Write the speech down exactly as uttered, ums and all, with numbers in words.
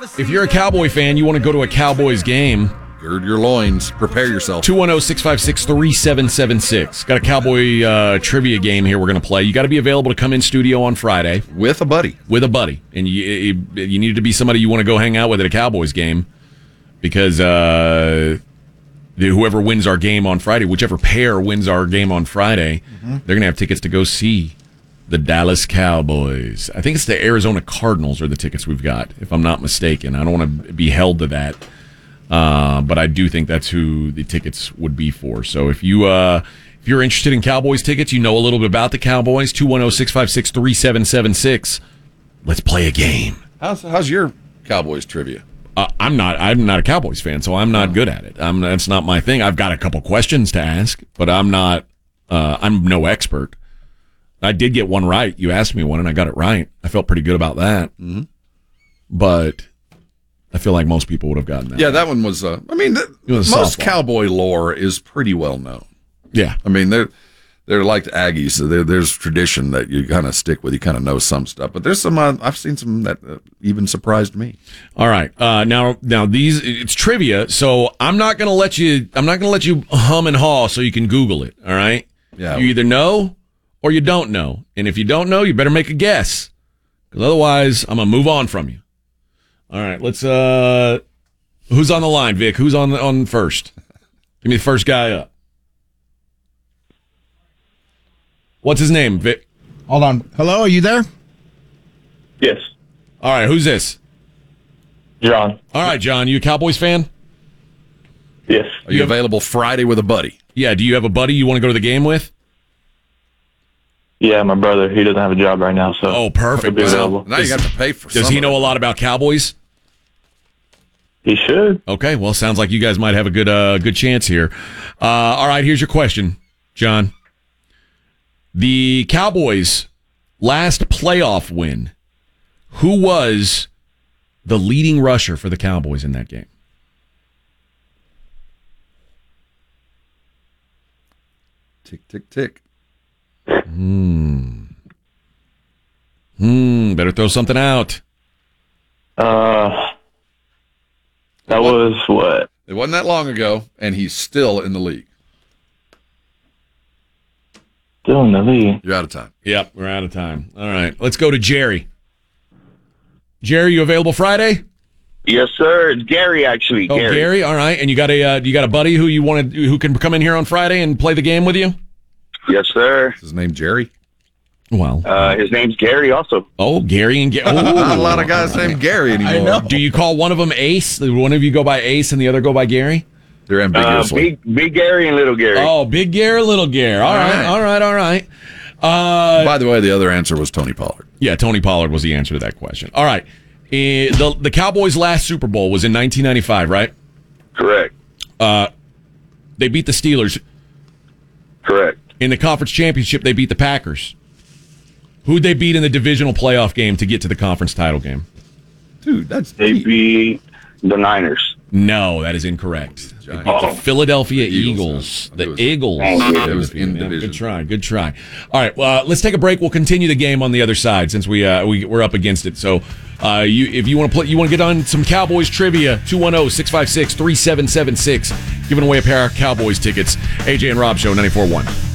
If you're a Cowboy fan, you want to go to a Cowboys game, gird your loins. Prepare yourself. two one zero, six five six, three seven seven six. Got a Cowboy uh, trivia game here we're going to play. You got to be available to come in studio on Friday. With a buddy. With a buddy. And you, you, you need to be somebody you want to go hang out with at a Cowboys game because uh, the, whoever wins our game on Friday, whichever pair wins our game on Friday, mm-hmm. they're going to have tickets to go see the Dallas Cowboys. I think it's the Arizona Cardinals are the tickets we've got, if I'm not mistaken. I don't want to be held to that. Uh, but I do think that's who the tickets would be for. So if you uh, if you're interested in Cowboys tickets, you know a little bit about the Cowboys. two one zero, six five six, three seven seven six. Let's play a game. How's how's your Cowboys trivia? Uh, I'm not I'm not a Cowboys fan, so I'm not good at it. I'm that's not my thing. I've got a couple questions to ask, but I'm not. Uh, I'm no expert. I did get one right. You asked me one, and I got it right. I felt pretty good about that. Mm-hmm. But I feel like most people would have gotten that. Yeah, that one was, uh, I mean, the, most softball. Cowboy lore is pretty well known. Yeah. I mean, they're, they're like the Aggies. So there's tradition that you kind of stick with. You kind of know some stuff. But there's some, uh, I've seen some that uh, even surprised me. All right. Uh, now, now these, it's trivia, so I'm not going to let you, I'm not going to let you hum and haw so you can Google it. All right? Yeah. You either know or you don't know. And if you don't know, you better make a guess. Because otherwise, I'm going to move on from you. All right, let's, uh, who's on the line, Vic? Who's on the, on first? Give me the first guy up. What's his name, Vic? Hold on. Hello, are you there? Yes. All right, who's this? John. All right, John, you a Cowboys fan? Yes. Are you, you available have, Friday with a buddy? Yeah, do you have a buddy you want to go to the game with? Yeah, my brother. He doesn't have a job right now, so. Oh, perfect. Be available. Now you got to pay for. Does he know a lot about Cowboys? He should. Okay, well, sounds like you guys might have a good, uh, good chance here. Uh, all right, here's your question, John. The Cowboys' last playoff win. Who was the leading rusher for the Cowboys in that game? Tick, tick, tick. Hmm. Hmm. Better throw something out. Uh, that was what? It wasn't that long ago, and he's still in the league. Still in the league. You're out of time. Yep, we're out of time. All right, let's go to Jerry. Jerry, you available Friday? Yes, sir. It's Gary, actually. Oh, Gary. Gary. All right, and you got a uh, you got a buddy who you want to who can come in here on Friday and play the game with you? Yes, sir. Is his name Jerry? Well, uh, his name's Gary also. Oh, Gary and Gary. Oh. Not a lot of guys named Gary anymore. I know. Do you call one of them Ace? One of you go by Ace and the other go by Gary? They're Uh, ambiguously. big, big Gary and little Gary. Oh, Big Gary, Little Gary. All, all right, right, all right, all right. Uh, By the way, the other answer was Tony Pollard. Yeah, Tony Pollard was the answer to that question. All right. Uh, the the Cowboys' last Super Bowl was in nineteen ninety-five, right? Correct. Uh, they beat the Steelers. Correct. In the conference championship, they beat the Packers. Who'd they beat in the divisional playoff game to get to the conference title game? Dude, that's They deep. beat the Niners. No, that is incorrect. They beat the Oh. Philadelphia The Eagles, Eagles. The yeah. It was- Eagles. It was in Yeah, division. Good try. Good try. All right. Well, uh, let's take a break. We'll continue the game on the other side since we uh, we we're up against it. So, uh, you if you want to play, you want to get on some Cowboys trivia. two one zero, six five six, three seven seven six. Giving away a pair of Cowboys tickets. A J and Rob Show ninety-four point one.